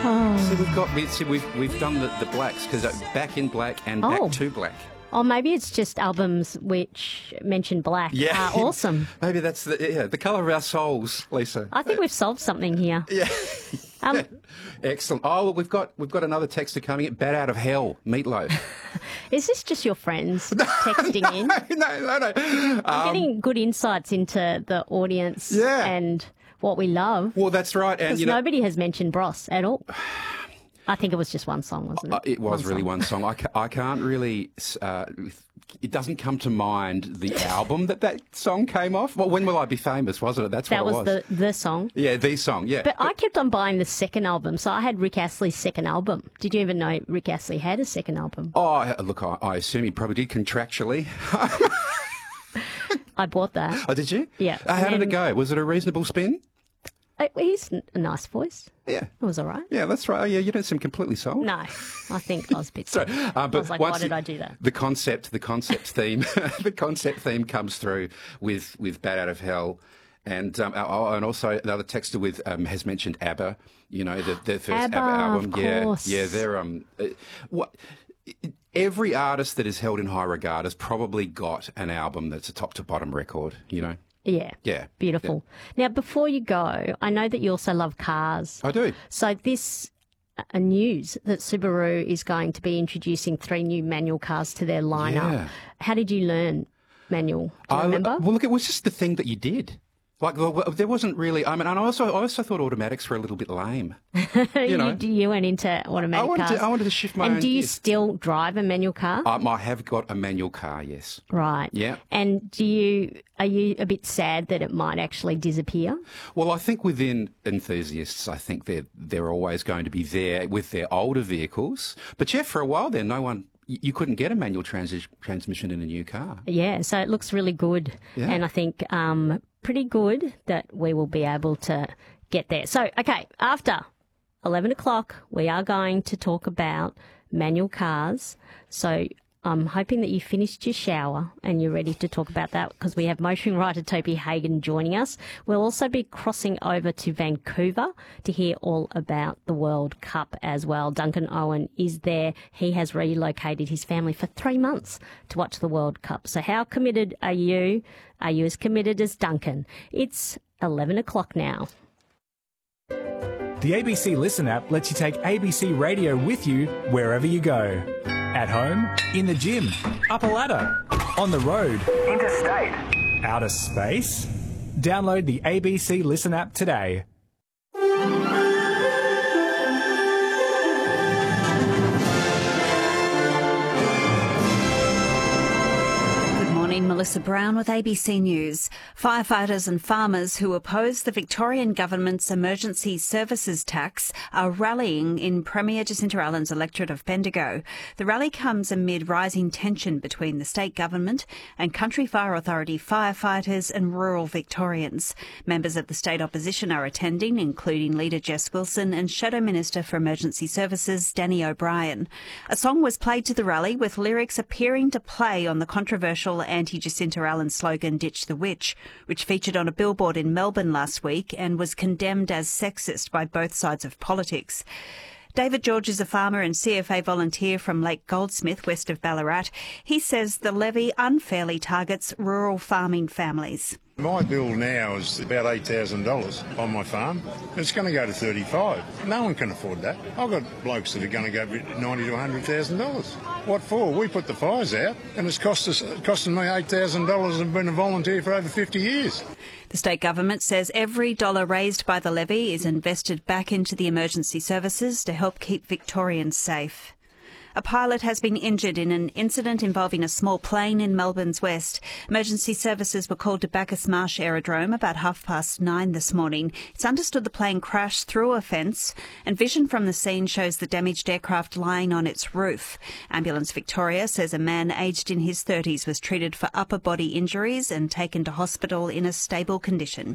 So we've done the blacks because Back in Black and Back to Black. Or maybe it's just albums which mention black are awesome. Maybe that's the colour of our souls, Lisa. I think we've solved something here. Yeah. Excellent. Oh, we've got another texter coming in. Bat Out of Hell, Meatloaf. Is this just your friends texting in? No. I'm getting good insights into the audience and what we love. Well, that's right. And nobody has mentioned Bros at all. I think it was just one song, wasn't it? It was really one song. I can't really... it doesn't come to mind the album that song came off. Well, When Will I Be Famous, wasn't it? That's what it was. That was the song? Yeah, the song, yeah. But I kept on buying the second album, so I had Rick Astley's second album. Did you even know Rick Astley had a second album? Oh, look, I assume he probably did contractually. I bought that. Oh, did you? Yeah. How did it go? Was it a reasonable spin? He's a nice voice. Yeah. It was all right. Yeah, that's right. Oh, yeah, you don't seem completely sold. No, I think I was a bit Sorry, but I was like, why did I do that? The concept theme, the concept theme comes through with Bat Out of Hell. And also another texter has mentioned ABBA, their first ABBA album. Of course. Yeah, they're every artist that is held in high regard has probably got an album that's a top to bottom record, Yeah. Yeah. Beautiful. Now, before you go, I know that you also love cars. I do. So this news that Subaru is going to be introducing 3 new manual cars to their lineup. Yeah. How did you learn manual? Do you remember? Well, look, it was just the thing that you did. Like, there wasn't really... and I also thought automatics were a little bit lame. You went into automatic cars. I wanted to shift my own... And do you still drive a manual car? I have got a manual car, yes. Right. Yeah. And are you a bit sad that it might actually disappear? Well, I think within enthusiasts, I think they're always going to be there with their older vehicles. But yeah, for a while there, you couldn't get a manual transmission in a new car. Yeah, so it looks really good. Yeah. And I think pretty good that we will be able to get there. So, okay, after 11 o'clock, we are going to talk about manual cars. So I'm hoping that you finished your shower and you're ready to talk about that because we have motoring writer Toby Hagen joining us. We'll also be crossing over to Vancouver to hear all about the World Cup as well. Duncan Owen is there. He has relocated his family for 3 months to watch the World Cup. So how committed are you? Are you as committed as Duncan? It's 11 o'clock now. The ABC Listen app lets you take ABC Radio with you wherever you go. At home, in the gym, up a ladder, on the road, interstate, outer space. Download the ABC Listen app today. Melissa Brown with ABC News. Firefighters and farmers who oppose the Victorian government's emergency services tax are rallying in Premier Jacinta Allen's electorate of Bendigo. The rally comes amid rising tension between the state government and Country Fire Authority firefighters and rural Victorians. Members of the state opposition are attending, including Leader Jess Wilson and Shadow Minister for Emergency Services Danny O'Brien. A song was played to the rally with lyrics appearing to play on the controversial anti-Jacinta Allen slogan Ditch the Witch, which featured on a billboard in Melbourne last week and was condemned as sexist by both sides of politics. David George is a farmer and CFA volunteer from Lake Goldsmith, west of Ballarat. He says the levy unfairly targets rural farming families. My bill now is about $8,000 on my farm. It's going to go to $35,000. No one can afford that. I've got blokes that are going to go $90,000 to $100,000. What for? We put the fires out, and it's costing me $8,000 and been a volunteer for over 50 years. The state government says every dollar raised by the levy is invested back into the emergency services to help keep Victorians safe. A pilot has been injured in an incident involving a small plane in Melbourne's west. Emergency services were called to Bacchus Marsh Aerodrome about 9:30 this morning. It's understood the plane crashed through a fence, and vision from the scene shows the damaged aircraft lying on its roof. Ambulance Victoria says a man aged in his 30s was treated for upper body injuries and taken to hospital in a stable condition.